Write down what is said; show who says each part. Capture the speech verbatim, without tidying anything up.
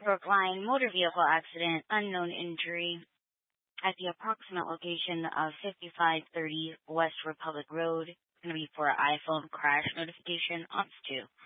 Speaker 1: Brookline motor vehicle accident, unknown injury at the approximate location of fifty-five thirty West Republic Road. It's going to be for iPhone crash notification. Ops two.